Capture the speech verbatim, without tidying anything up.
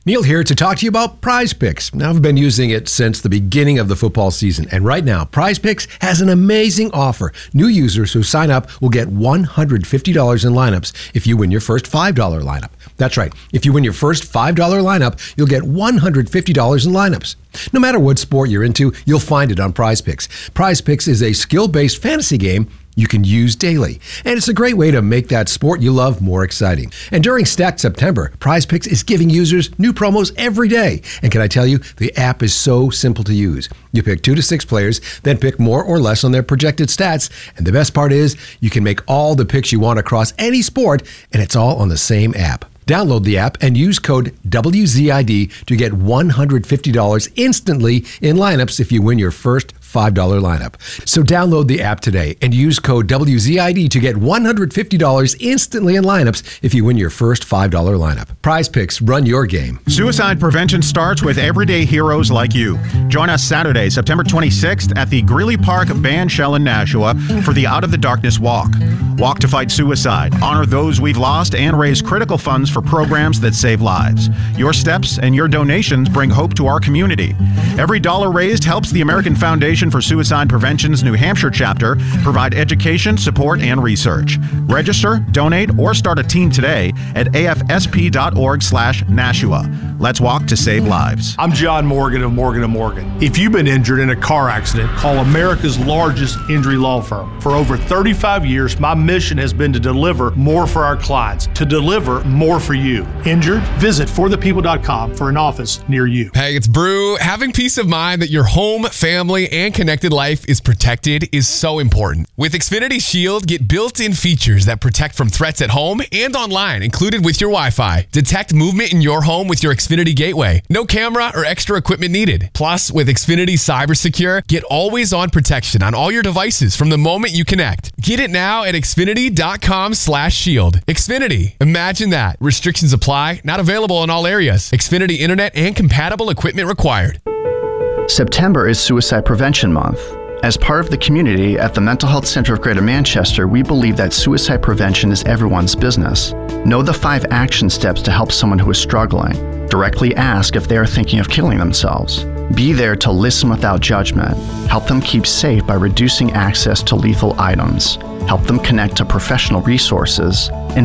Neil here to talk to you about Prize Picks. Now, I've been using it since the beginning of the football season, and right now, Prize Picks has an amazing offer. New users who sign up will get one hundred fifty dollars in lineups if you win your first five dollars lineup. That's right. If you win your first five dollars lineup, you'll get one hundred fifty dollars in lineups. No matter what sport you're into, you'll find it on Prize Picks. Prize Picks is a skill-based fantasy game you can use daily. And it's a great way to make that sport you love more exciting. And during Stacked September, Prize Picks is giving users new promos every day. And can I tell you, the app is so simple to use. You pick two to six players, then pick more or less on their projected stats. And the best part is, you can make all the picks you want across any sport, and it's all on the same app. Download the app and use code W Z I D to get one hundred fifty dollars instantly in lineups if you win your first five dollars lineup. So download the app today and use code W Z I D to get one hundred fifty dollars instantly in lineups if you win your first five dollars lineup. Prize Picks, run your game. Suicide prevention starts with everyday heroes like you. Join us Saturday, September twenty-sixth at the Greeley Park Band Shell in Nashua for the Out of the Darkness Walk. Walk to fight suicide, honor those we've lost, and raise critical funds for programs that save lives. Your steps and your donations bring hope to our community. Every dollar raised helps the American Foundation for Suicide Prevention's New Hampshire chapter provide education, support, and research. Register, donate, or start a team today at afsp.org slash Nashua. Let's walk to save lives. I'm John Morgan of Morgan and Morgan. If you've been injured in a car accident, call America's largest injury law firm. For over thirty-five years, my mission has been to deliver more for our clients, to deliver more for you. Injured? Visit for the people dot com for an office near you. Hey, it's Brew. Having peace of mind that your home, family, and connected life is protected is so important. With Xfinity Shield, get built-in features that protect from threats at home and online, included with your Wi-Fi. Detect movement in your home with your Xfinity Gateway. No camera or extra equipment needed. Plus, with Xfinity Cyber Secure, get always-on protection on all your devices from the moment you connect. Get it now at xfinity.com slash shield. Xfinity. Imagine that. Restrictions apply. Not available in all areas. Xfinity Internet and compatible equipment required. September is Suicide Prevention Month. As part of the community at the Mental Health Center of Greater Manchester, we believe that suicide prevention is everyone's business. Know the five action steps to help someone who is struggling. Directly ask if they are thinking of killing themselves. Be there to listen without judgment. Help them keep safe by reducing access to lethal items. Help them connect to professional resources. And